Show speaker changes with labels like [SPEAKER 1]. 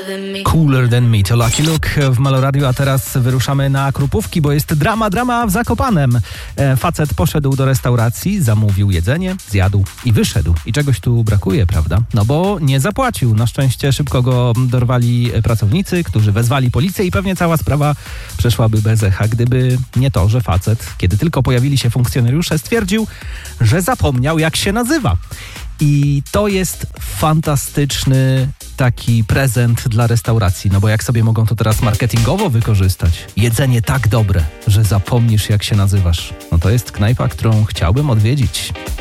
[SPEAKER 1] Cooler Than Me to Lucky Luke w Meloradiu, a teraz wyruszamy na Krupówki, bo jest drama w Zakopanem. Facet poszedł do restauracji, zamówił jedzenie, zjadł i wyszedł. I czegoś tu brakuje, prawda? No bo nie zapłacił. Na szczęście szybko go dorwali pracownicy, którzy wezwali policję i pewnie cała sprawa przeszłaby bez echa, gdyby nie to, że facet, kiedy tylko pojawili się funkcjonariusze, stwierdził, że zapomniał, jak się nazywa. I to jest fantastyczny taki prezent dla restauracji, no bo jak sobie mogą to teraz marketingowo wykorzystać? Jedzenie tak dobre, że zapomnisz, jak się nazywasz. No to jest knajpa, którą chciałbym odwiedzić.